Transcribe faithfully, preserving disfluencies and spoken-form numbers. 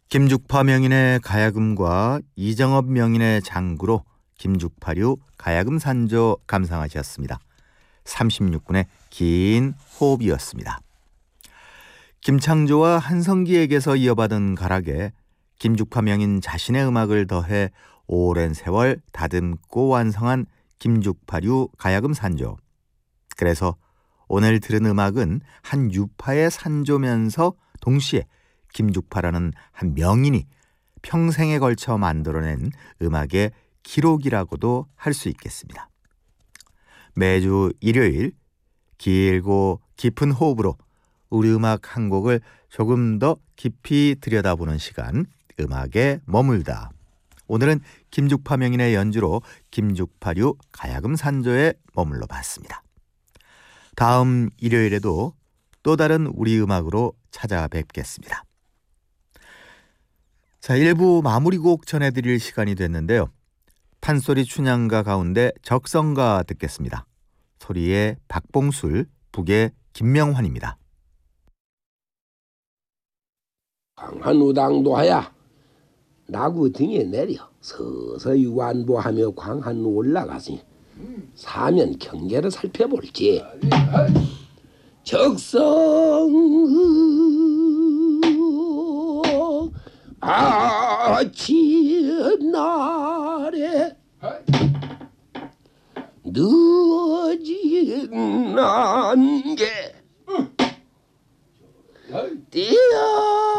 김죽파 명인의 가야금과 이정업 명인의 장구로 김죽파류 가야금 산조 감상하셨습니다. 삼십육 분의 긴 호흡이었습니다. 김창조와 한성기에게서 이어받은 가락에 김죽파 명인 자신의 음악을 더해 오랜 세월 다듬고 완성한 김죽파류 가야금 산조. 그래서 오늘 들은 음악은 한 유파의 산조면서 동시에 김죽파라는 한 명인이 평생에 걸쳐 만들어낸 음악의 기록이라고도 할 수 있겠습니다. 매주 일요일 길고 깊은 호흡으로 우리 음악 한 곡을 조금 더 깊이 들여다보는 시간, 음악에 머물다. 오늘은 김죽파 명인의 연주로 김죽파류 가야금 산조에 머물러 봤습니다. 다음 일요일에도 또 다른 우리 음악으로 찾아뵙겠습니다. 자, 일 부 마무리곡 전해드릴 시간이 됐는데요. 판소리 춘향가 가운데 적성가 듣겠습니다. 소리의 박봉술, 북의 김명환입니다. 광한우당도하야 나구 등에 내려 서서히 완보하며 광한루 올라가시니 사면 경계를 살펴볼지. 적성 아침 날에 늦어진 안개 띄어